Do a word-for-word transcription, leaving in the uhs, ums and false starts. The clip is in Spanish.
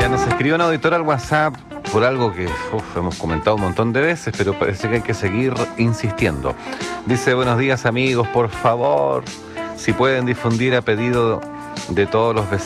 Mira, nos escribió un auditor al WhatsApp por algo que uf, hemos comentado un montón de veces, pero parece que hay que seguir insistiendo. Dice, buenos días amigos, por favor, si pueden difundir a pedido de todos los vecinos